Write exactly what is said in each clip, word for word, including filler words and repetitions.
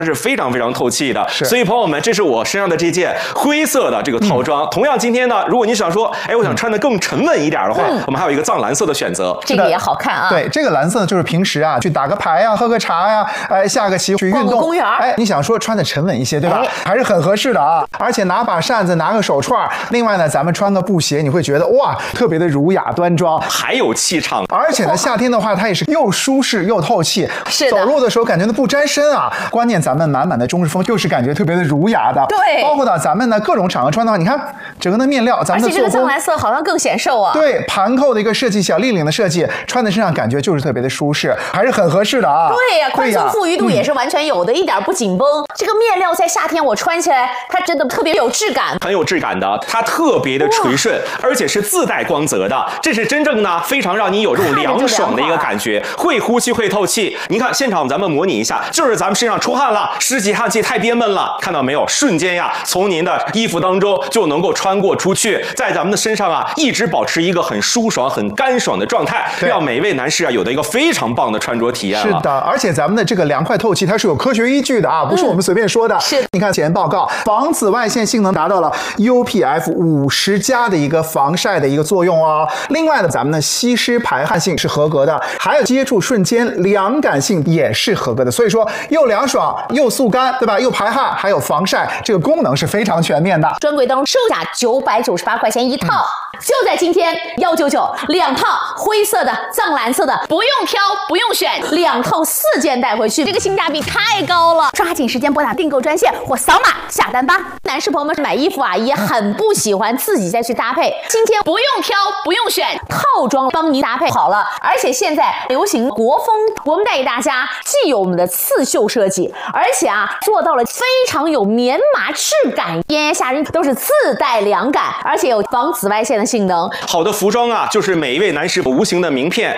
是非常非常透气的。 是， 所以朋友们，这是我身上的这件灰色的这个套装。嗯、同样，今天呢，如果你想说，哎，我想穿的更沉稳一点的话，嗯、我们还有一个藏蓝色的选择， 这个也好看啊。 对，这个蓝色就是平时啊去打个牌呀、啊、喝个茶呀、啊，哎，下个棋去运动， 公园， 哎，你想说穿的沉稳一些，对吧？哎、还是很合适的啊。而且拿把扇子，拿个手串，另外呢，咱们穿个布鞋，你会觉得哇，特别的儒雅端庄， 还有气场。 而且呢，夏天的话，它也是又舒适又透气， 是的， 走路的时候感觉都不沾身啊。关键咱们满满的中式风，就是感觉特别的儒雅的。 对， 包括到咱们的各种场合穿的话，你看整个的面料，咱们的而且这个藏蓝色好像更显瘦啊。 对，盘扣的一个设计，小立领的设计，穿在身上感觉就是特别的舒适，还是很合适的啊。 对呀、啊，宽松富裕度也是完全有的，嗯、一点不紧绷。这个面料在夏天我穿起来，它真的特别有质感， 很有质感的，它特别的垂顺，而且是自带光泽的，这是真正呢非常让你有这种凉爽的一个感觉，会呼吸会透气。您看现场咱们模拟一下，就是咱们身上出汗了，湿气汗气太憋闷了，看到没有？瞬间呀，从您的衣服当中就能够穿过出去，在咱们的身上啊，一直保持一个很舒爽、很干爽的状态，让每位男士啊有的一个非常棒的穿着体验了。 是的，而且咱们的这个凉快透气，它是有科学依据的啊，不是我们随便说的。 嗯、是， 你看检验报告，防紫外线性能达到了 U P F 五十加的一个防晒的一个作用哦。另外呢，咱们的吸湿排汗性是合格的，还有接触瞬间凉感性也是合格的。所以说，又凉爽又速干，对吧？又排汗，还有防晒，这个功能是非常全面的。 专柜当中售价九百九十八块钱一套。嗯，就在今天一九九两套灰色的藏蓝色的，不用挑不用选，两套四件带回去，这个性价比太高了，抓紧时间拨打订购专线或扫码下单吧。男士朋友们买衣服啊也很不喜欢自己再去搭配，今天不用挑不用选，套装帮您搭配好了。而且现在流行国风，我们带给大家既有我们的刺绣设计，而且啊做到了非常有棉麻质感，炎炎夏日都是自带凉感，而且有防紫外线的性能。 好的服装啊，就是每一位男士无形的名片。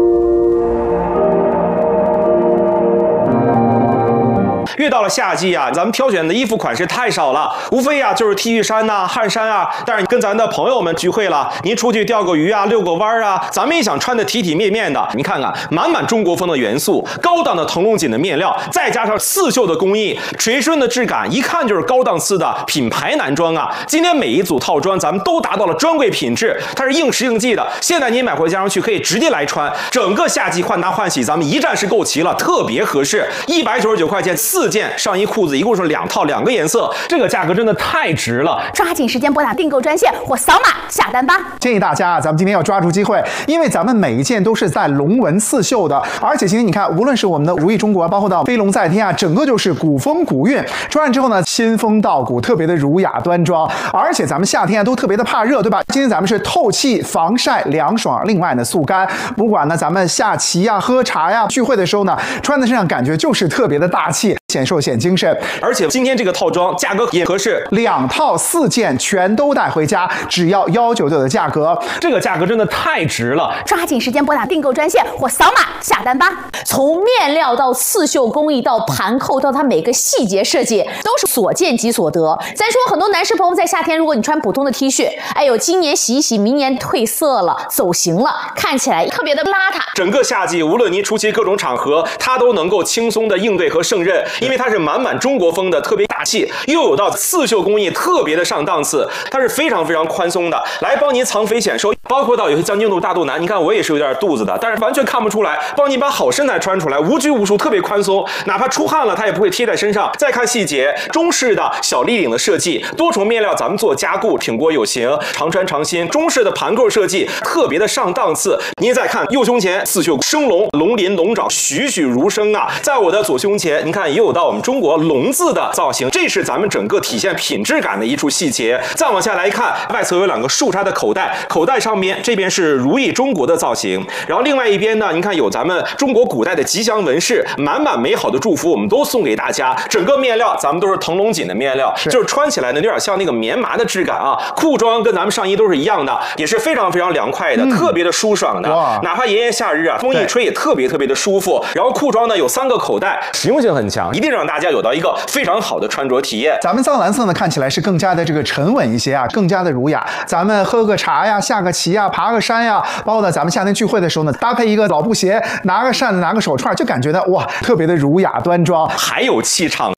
越到了夏季啊，咱们挑选的衣服款式太少了，无非啊就是 T 恤衫呐、啊、汗衫啊。但是跟咱的朋友们聚会了，您出去钓个鱼啊、遛个弯啊，咱们也想穿的体体面面的。你看看，满满中国风的元素，高档的腾龙锦的面料，再加上刺绣的工艺，垂顺的质感，一看就是高档次的品牌男装啊。今天每一组套装咱们都达到了专柜品质，它是应时应季的。现在您买回家上去可以直接来穿，整个夏季换搭换洗咱们一站式购齐了，特别合适。一百九十九块钱四件上衣裤子，一共是两套两个颜色，这个价格真的太值了。 抓紧时间拨打订购专线或扫码下单吧。 建议大家啊，咱们今天要抓住机会，因为咱们每一件都是带龙纹刺绣的，而且今天你看，无论是我们的如意中国，包括到飞龙在天啊，整个就是古风古韵。穿上之后呢，新风道骨，特别的儒雅端庄。而且咱们夏天啊都特别的怕热，对吧？今天咱们是透气、防晒、凉爽，另外呢速干。不管呢咱们下棋呀、喝茶呀、聚会的时候呢，穿在身上感觉就是特别的大气，显瘦显精神。 而且今天这个套装价格也合适， 两套四件全都带回家，只要一九九的价格， 这个价格真的太值了。 抓紧时间拨打订购专线或扫码下单吧。从面料到刺绣工艺到盘扣到它每个细节设计，都是所见即所得。咱说很多男士朋友在夏天，如果你穿普通的 T 恤，哎呦，今年洗一洗，明年褪色了、走形了，看起来特别的邋遢。 整个夏季，无论您出席各种场合，它都能够轻松的应对和胜任，因为它是满满中国风的，特别大气，又有到刺绣工艺，特别的上档次，它是非常非常宽松的，来帮您藏肥显瘦。包括到有些将军肚、大肚腩，你看我也是有点肚子的，但是完全看不出来，帮你把好身材穿出来，无拘无束，特别宽松，哪怕出汗了，它也不会贴在身上。再看细节，中式的小立领的设计，多重面料咱们做加固，挺过有型，常穿常新。中式的盘扣设计，特别的上档次。您再看右胸前刺绣生龙，龙鳞龙爪栩栩如生啊！在我的左胸前，您看也有到我们中国龙字的造型，这是咱们整个体现品质感的一处细节。再往下来看，外侧有两个竖插的口袋，口袋上面这边是如意中国的造型，然后另外一边呢，您看有咱们中国古代的吉祥纹饰，满满美好的祝福，我们都送给大家。整个面料咱们都是腾龙锦的面料，是就是穿起来呢有点像那个棉麻的质感啊。裤装跟咱们上衣都是一样的，也是非常非常凉快的，嗯、特别的舒爽的。哪怕炎炎夏日啊，风一吹也特别特别的舒服。然后裤装呢有三个口袋，实用性很强，一定让大家有到一个非常好的穿着体验。 咱们藏蓝色呢看起来是更加的这个沉稳一些啊，更加的儒雅。咱们喝个茶呀、下个棋呀、爬个山呀，包括呢咱们夏天聚会的时候呢，搭配一个老布鞋，拿个扇子、拿个手串，就感觉呢哇，特别的儒雅端庄， 还有气场。